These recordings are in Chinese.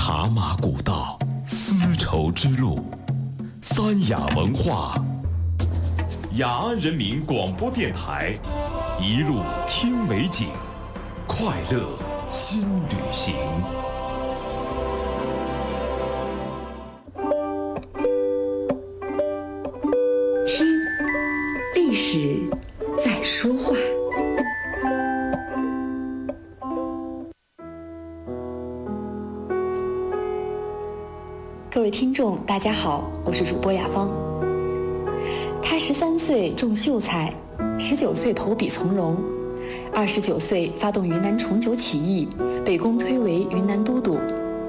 茶马古道，丝绸之路，三雅文化，雅安人民广播电台，一路听美景，快乐新旅行。 听，历史在说话。各位听众，大家好，我是主播雅芳。他13岁中秀才，19岁投笔从戎，29岁发动云南重九起义，被公推为云南都督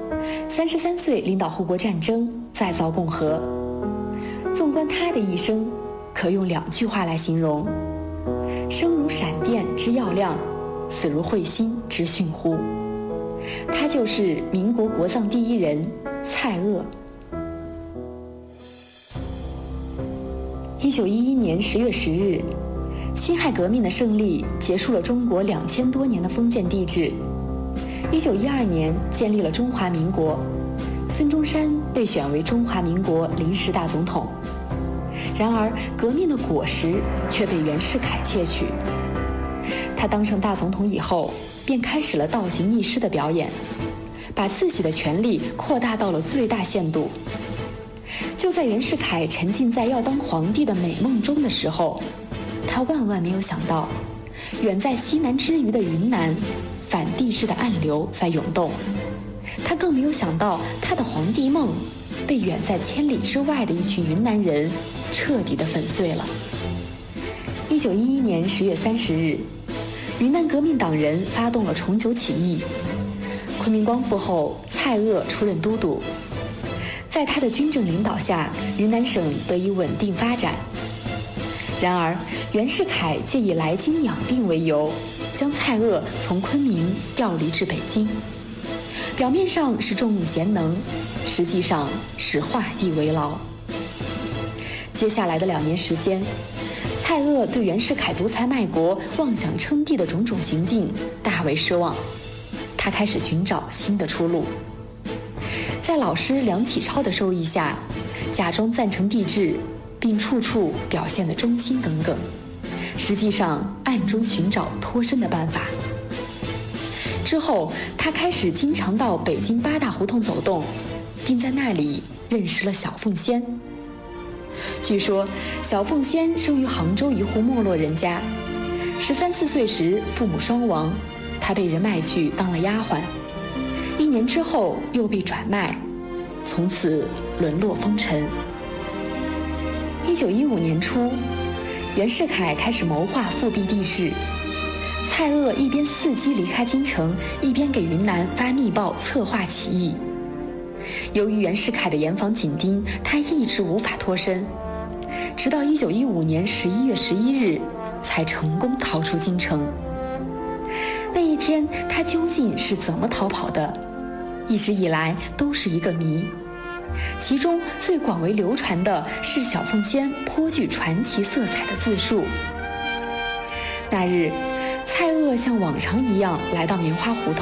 ，33岁领导护国战争，再造共和。纵观他的一生，可用2句话来形容：生如闪电之耀亮，死如彗星之迅忽。他就是民国国葬第一人蔡锷。1911年10月10日，辛亥革命的胜利结束了中国2000多年的封建帝制。1912年建立了中华民国，孙中山被选为中华民国临时大总统。然而，革命的果实却被袁世凯窃取。他当上大总统以后，便开始了倒行逆施的表演，把自己的权力扩大到了最大限度。就在袁世凯沉浸在要当皇帝的美梦中的时候，他万万没有想到，远在西南之隅的云南，反帝制的暗流在涌动。他更没有想到，他的皇帝梦被远在千里之外的一群云南人彻底的粉碎了。1911年10月30日，云南革命党人发动了重九起义。昆明光复后，蔡锷出任都督。在他的军政领导下，云南省得以稳定发展。然而，袁世凯借以来京养病为由，将蔡锷从昆明调离至北京。表面上是重用贤能，实际上是画地为牢。接下来的2年时间，蔡锷对袁世凯独裁卖国、妄想称帝的种种行径大为失望，他开始寻找新的出路。在老师梁启超的授意下，假装赞成帝制，并处处表现得忠心耿耿，实际上暗中寻找脱身的办法。之后，他开始经常到北京8大胡同走动，并在那里认识了小凤仙。据说，小凤仙生于杭州一户没落人家，13、14岁时父母双亡，她被人卖去当了丫鬟。1年之后又被转卖，从此沦落风尘。1915年初，袁世凯开始谋划复辟帝制。蔡锷一边伺机离开京城，一边给云南发密报策划起义。由于袁世凯的严防紧盯，他一直无法脱身，直到1915年11月11日才成功逃出京城。那一天，他究竟是怎么逃跑的，一直以来都是一个谜。其中最广为流传的是小凤仙颇具传奇色彩的自述。那日，蔡锷像往常一样来到棉花胡同。